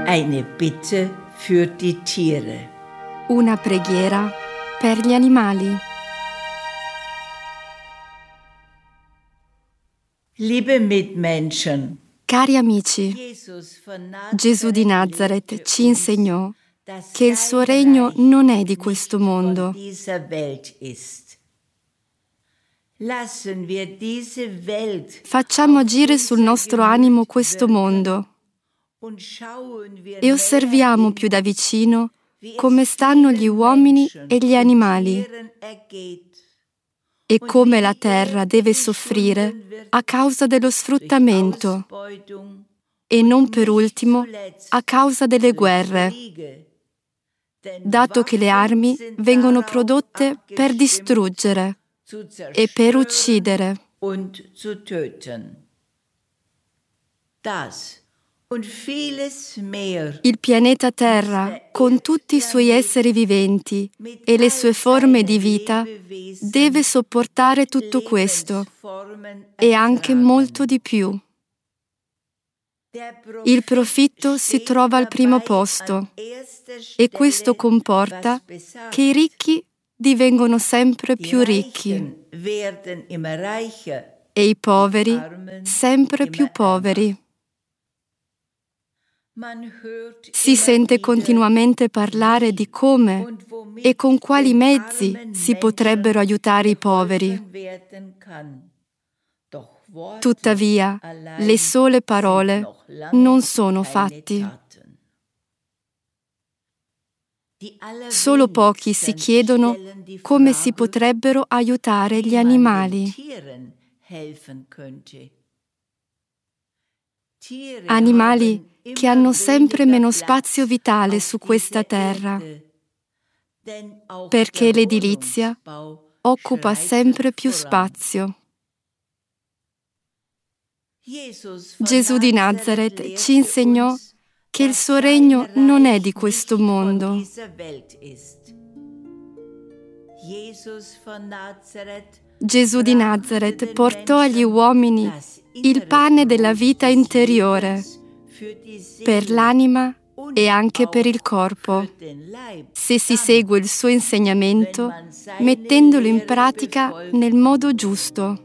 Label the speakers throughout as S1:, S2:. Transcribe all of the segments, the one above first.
S1: Eine Bitte für die Tiere.
S2: Una preghiera per gli animali.
S1: Liebe Mitmenschen,
S2: Cari amici, Gesù di Nazaret ci insegnò che il suo regno non è di questo mondo. Facciamo agire sul nostro animo questo mondo e osserviamo più da vicino come stanno gli uomini e gli animali e come la terra deve soffrire a causa dello sfruttamento e non per ultimo a causa delle guerre, dato che le armi vengono prodotte per distruggere e per uccidere. Il pianeta Terra, con tutti i suoi esseri viventi e le sue forme di vita, deve sopportare tutto questo e anche molto di più. Il profitto si trova al primo posto e questo comporta che i ricchi divengono sempre più ricchi e i poveri sempre più poveri. Si sente continuamente parlare di come e con quali mezzi si potrebbero aiutare i poveri. Tuttavia, le sole parole non sono fatti. Solo pochi si chiedono come si potrebbero aiutare gli animali. Animali che hanno sempre meno spazio vitale su questa terra, perché l'edilizia occupa sempre più spazio. Gesù di Nazaret ci insegnò che il suo regno non è di questo mondo. Gesù di Nazaret portò agli uomini il pane della vita interiore, per l'anima e anche per il corpo, se si segue il suo insegnamento mettendolo in pratica nel modo giusto.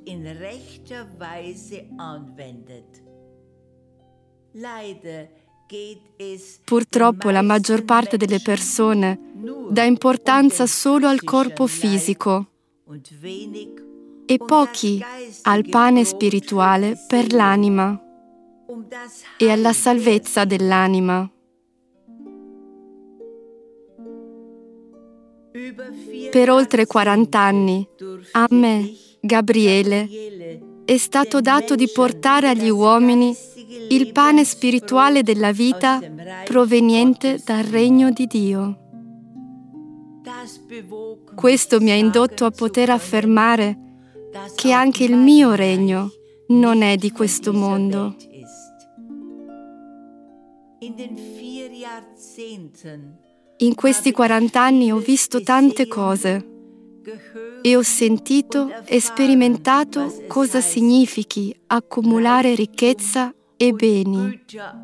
S2: Purtroppo la maggior parte delle persone dà importanza solo al corpo fisico e pochi al pane spirituale per l'anima e alla salvezza dell'anima. Per oltre 40 anni, a me, Gabriele, è stato dato di portare agli uomini il pane spirituale della vita proveniente dal regno di Dio. Questo mi ha indotto a poter affermare che anche il mio regno non è di questo mondo. In questi 40 anni ho visto tante cose e ho sentito e sperimentato cosa significhi accumulare ricchezza e beni.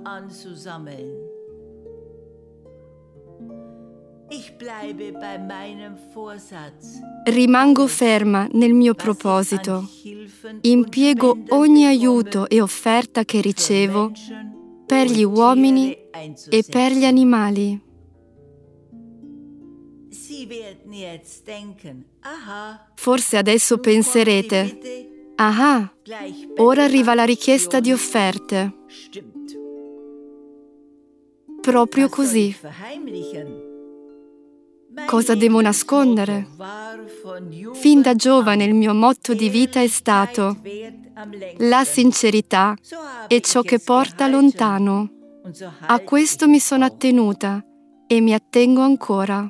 S2: Rimango ferma nel mio proposito. Impiego ogni aiuto e offerta che ricevo per gli uomini e per gli animali. Forse adesso penserete, ah, ora arriva la richiesta di offerte. Proprio così. Cosa devo nascondere? Fin da giovane il mio motto di vita è stato: la sincerità è ciò che porta lontano. A questo mi sono attenuta e mi attengo ancora.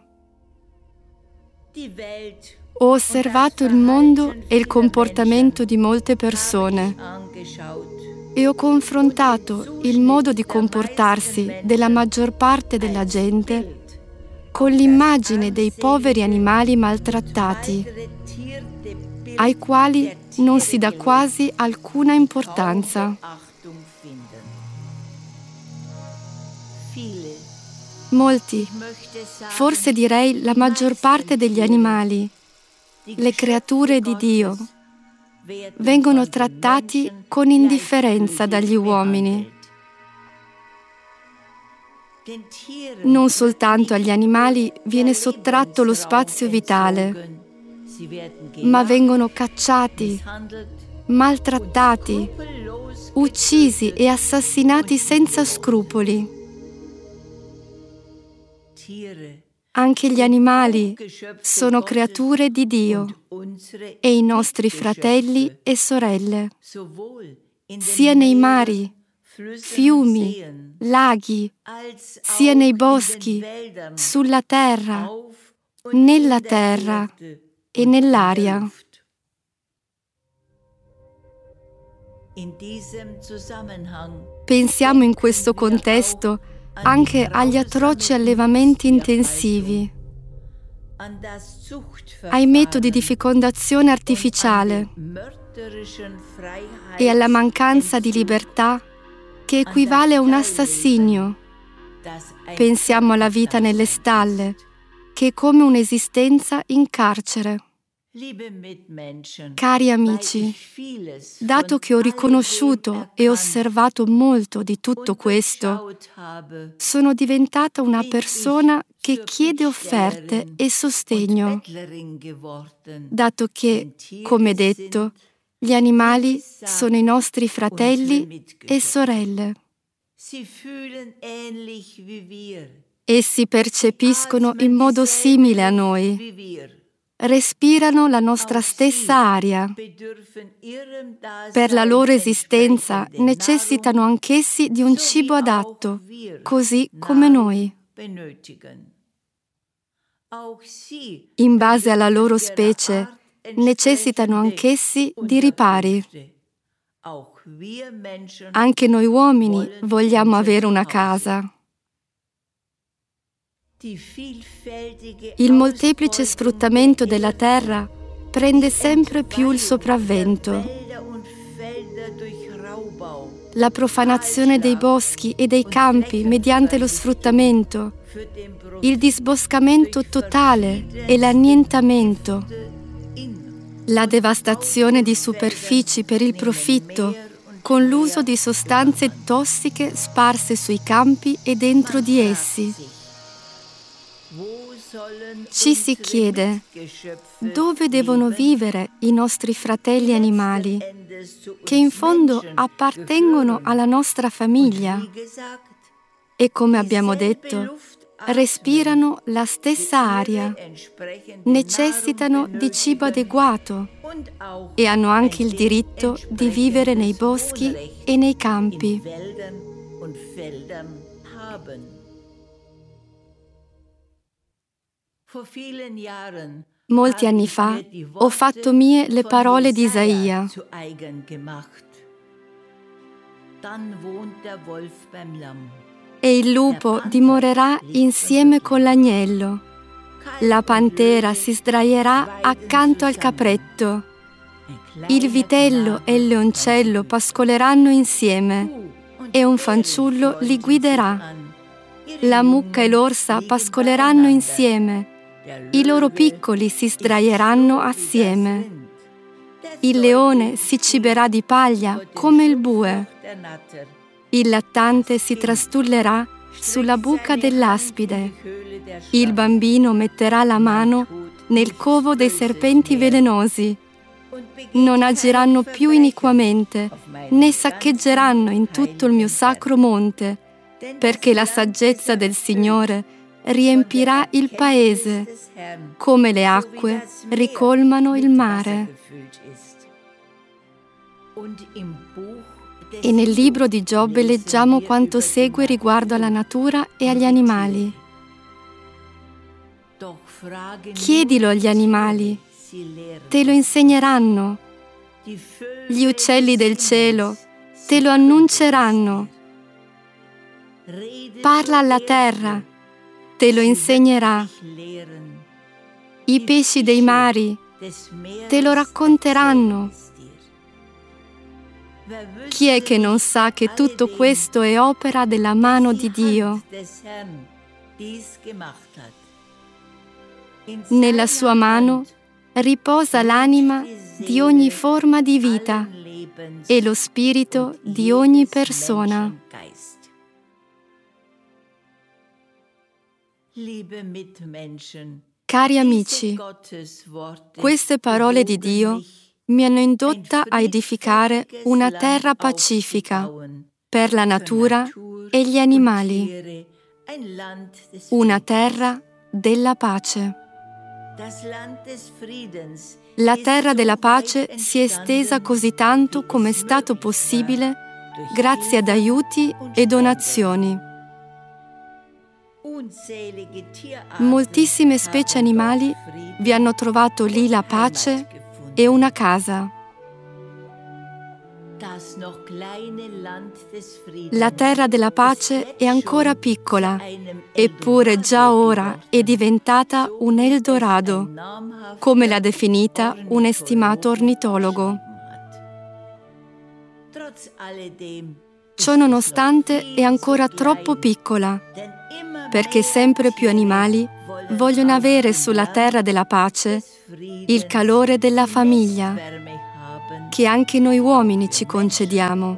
S2: Ho osservato il mondo e il comportamento di molte persone e ho confrontato il modo di comportarsi della maggior parte della gente con l'immagine dei poveri animali maltrattati, ai quali non si dà quasi alcuna importanza. Molti, forse direi la maggior parte degli animali, le creature di Dio, vengono trattati con indifferenza dagli uomini. Non soltanto agli animali viene sottratto lo spazio vitale, ma vengono cacciati, maltrattati, uccisi e assassinati senza scrupoli. Anche gli animali sono creature di Dio e i nostri fratelli e sorelle, sia nei mari, fiumi, laghi, sia nei boschi, sulla terra, nella terra e nell'aria. Pensiamo in questo contesto anche agli atroci allevamenti intensivi, ai metodi di fecondazione artificiale e alla mancanza di libertà che equivale a un assassinio. Pensiamo alla vita nelle stalle, che è come un'esistenza in carcere. Cari amici, dato che ho riconosciuto e osservato molto di tutto questo, sono diventata una persona che chiede offerte e sostegno, dato che, come detto, gli animali sono i nostri fratelli e sorelle. Essi percepiscono in modo simile a noi. Respirano la nostra stessa aria. Per la loro esistenza necessitano anch'essi di un cibo adatto, così come noi. In base alla loro specie, necessitano anch'essi di ripari. Anche noi uomini vogliamo avere una casa. Il molteplice sfruttamento della terra prende sempre più il sopravvento. La profanazione dei boschi e dei campi mediante lo sfruttamento, il disboscamento totale e l'annientamento, la devastazione di superfici per il profitto con l'uso di sostanze tossiche sparse sui campi e dentro di essi. Ci si chiede dove devono vivere i nostri fratelli animali, che in fondo appartengono alla nostra famiglia e, come abbiamo detto, respirano la stessa aria, necessitano di cibo adeguato e hanno anche il diritto di vivere nei boschi e nei campi. Molti anni fa ho fatto mie le parole di Isaia. E il lupo dimorerà insieme con l'agnello. La pantera si sdraierà accanto al capretto. Il vitello e il leoncello pascoleranno insieme e un fanciullo li guiderà. La mucca e l'orsa pascoleranno insieme. I loro piccoli si sdraieranno assieme. Il leone si ciberà di paglia come il bue. Il lattante si trastullerà sulla buca dell'aspide. Il bambino metterà la mano nel covo dei serpenti velenosi. Non agiranno più iniquamente, né saccheggeranno in tutto il mio sacro monte, perché la saggezza del Signore riempirà il paese, come le acque ricolmano il mare. E nel libro di Giobbe leggiamo quanto segue riguardo alla natura e agli animali. Chiedilo agli animali, te lo insegneranno. Gli uccelli del cielo te lo annunceranno. Parla alla terra, te lo insegnerà. I pesci dei mari te lo racconteranno. Chi è che non sa che tutto questo è opera della mano di Dio? Nella sua mano riposa l'anima di ogni forma di vita e lo spirito di ogni persona. Cari amici, queste parole di Dio mi hanno indotta a edificare una terra pacifica per la natura e gli animali, una terra della pace. La terra della pace si è estesa così tanto come è stato possibile grazie ad aiuti e donazioni. Moltissime specie animali vi hanno trovato lì la pace e una casa. La terra della pace è ancora piccola, eppure già ora è diventata un Eldorado, come l'ha definita un estimato ornitologo. Ciò nonostante è ancora troppo piccola, perché sempre più animali vogliono avere sulla terra della pace il calore della famiglia, che anche noi uomini ci concediamo.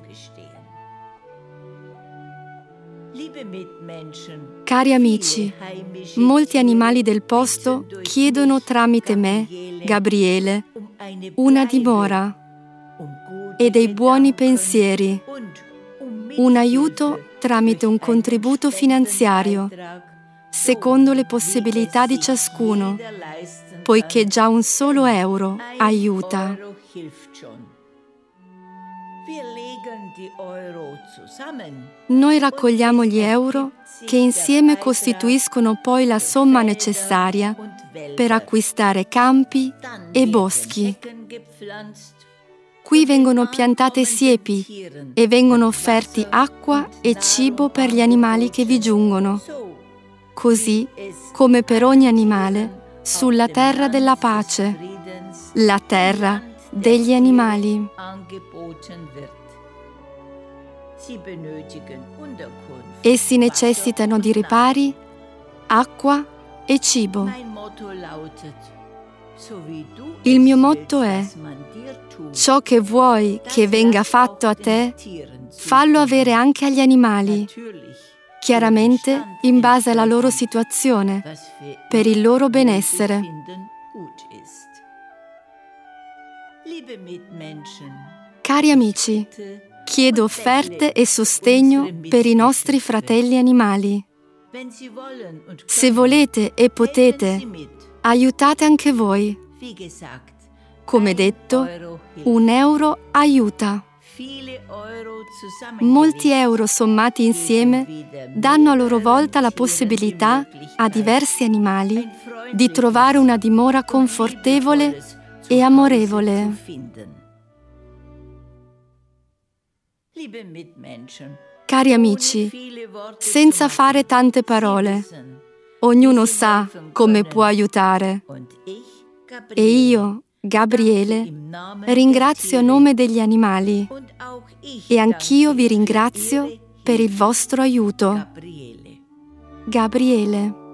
S2: Cari amici, molti animali del posto chiedono tramite me, Gabriele, una dimora e dei buoni pensieri, un aiuto tramite un contributo finanziario, secondo le possibilità di ciascuno, poiché già un solo euro aiuta. Noi raccogliamo gli euro che insieme costituiscono poi la somma necessaria per acquistare campi e boschi. Qui vengono piantate siepi e vengono offerti acqua e cibo per gli animali che vi giungono, così come per ogni animale sulla terra della pace, la terra degli animali. Essi necessitano di ripari, acqua e cibo. Il mio motto è: ciò che vuoi che venga fatto a te, fallo avere anche agli animali, chiaramente in base alla loro situazione, per il loro benessere. Cari amici, chiedo offerte e sostegno per i nostri fratelli animali. Se volete e potete, aiutate anche voi. Come detto, un euro aiuta. Molti euro sommati insieme danno a loro volta la possibilità a diversi animali di trovare una dimora confortevole e amorevole. Cari amici, senza fare tante parole, ognuno sa come può aiutare. E io, Gabriele, ringrazio a nome degli animali e anch'io vi ringrazio per il vostro aiuto. Gabriele.